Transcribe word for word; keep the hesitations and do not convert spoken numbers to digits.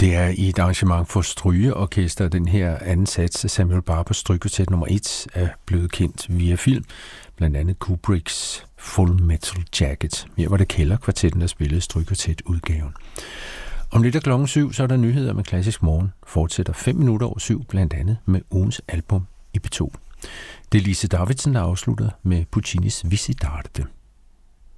Det er i et arrangement for strygeorkester. Den her anden sats af Samuel Barber strygekvartet nummer et er blevet kendt via film, blandt andet Kubricks Full Metal Jacket. Her var det Keller-kvartetten, der spillede strygekvartet-udgaven. Om lidt af klokken syv, så er der nyheder med Klassisk Morgen. Fortsætter fem minutter over syv, blandt andet med ugens album i P to. Det er Lise Davidsen, der afslutter med Puccinis Visidarte.